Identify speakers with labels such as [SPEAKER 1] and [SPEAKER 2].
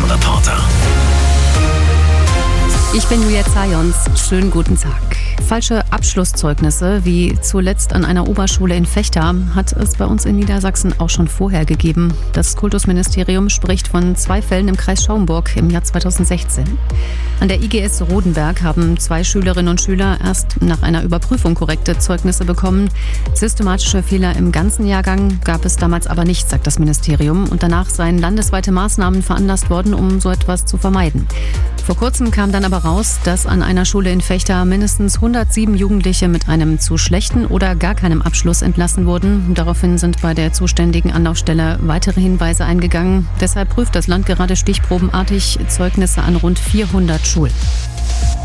[SPEAKER 1] Nachrichtenreporter.
[SPEAKER 2] Ich bin Julia Zajons. Schönen guten Tag. Falsche Abschlusszeugnisse, wie zuletzt an einer Oberschule in Vechta, hat es bei uns in Niedersachsen auch schon vorher gegeben. Das Kultusministerium spricht von 2 Fällen im Kreis Schaumburg im Jahr 2016. An der IGS Rodenberg haben 2 Schülerinnen und Schüler erst nach einer Überprüfung korrekte Zeugnisse bekommen. Systematische Fehler im ganzen Jahrgang gab es damals aber nicht, sagt das Ministerium. Und danach seien landesweite Maßnahmen veranlasst worden, um so etwas zu vermeiden. Vor kurzem kam dann aber raus, dass an einer Schule in Vechta mindestens 107 Jugendliche mit einem zu schlechten oder gar keinem Abschluss entlassen wurden. Daraufhin sind bei der zuständigen Anlaufstelle weitere Hinweise eingegangen. Deshalb prüft das Land gerade stichprobenartig Zeugnisse an rund 400 Schulen.